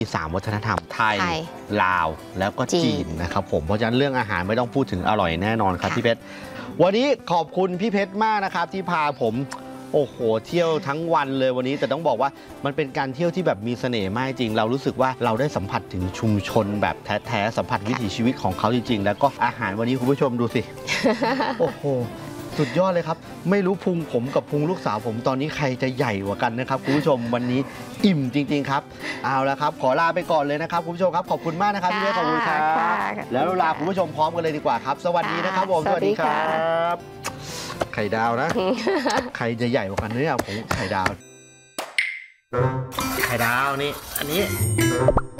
มี3วัฒนธรรมไทยลาวแล้วก็จีนนะครับผมเพราะฉะนั้นเรื่องอาหารไม่ต้องพูดถึงอร่อยแน่นอนครับพี่เพชรวันนี้ขอบคุณพี่เพชรมากนะครับที่พาผมโอ้โหเที่ยวทั้งวันเลยวันนี้แต่ต้องบอกว่ามันเป็นการเที่ยวที่แบบมีเสน่ห์มากจริงเรารู้สึกว่าเราได้สัมผัสถึงชุมชนแบบแท้ๆสัมผัสวิถีชีวิตของเขาจริงๆแล้วก็อาหารวันนี้คุณผู้ชมดูสิ โอ้โหสุดยอดเลยครับไม่รู้พุงผมกับพุงลูกสาวผมตอนนี้ใครจะใหญ่กว่ากันนะครับคุณผู้ชมวันนี้อิ่มจริงๆครับเอาละครับขอลาไปก่อนเลยนะครับคุณผู้ชมครับขอบคุณมากนะครับพี่เล็กขอบคุณครับแล้วเราลาคุณผู้ชมพร้อมกันเลยดีกว่าครับสวัสดีนะครับผมสวัสดีครับไข่ดาวนะ ใครจะใหญ่กว่ากันเนี่ยผมไข่ดาวนี่อันนี้